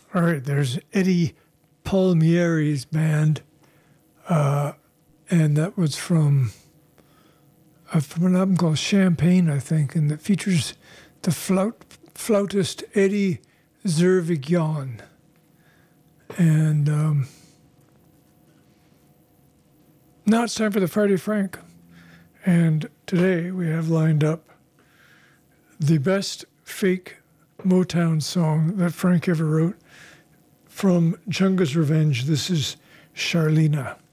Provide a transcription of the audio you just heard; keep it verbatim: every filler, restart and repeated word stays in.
All right, there's Eddie Palmieri's band, uh, and that was from, uh, from an album called Champagne, I think, and it features the flout, flautist Eddie Zervigyan. And um, now it's time for the Friday Frank. And today we have lined up the best fake Motown song that Frank ever wrote from Chunga's Revenge. This is Charlena.